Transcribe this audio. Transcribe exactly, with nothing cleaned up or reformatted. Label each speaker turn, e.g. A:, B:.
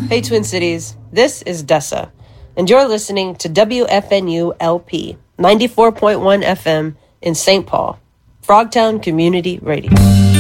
A: Hey, Twin Cities, this is Dessa, and you're listening to W F N U L P ninety-four point one F M in Saint Paul, Frogtown Community Radio.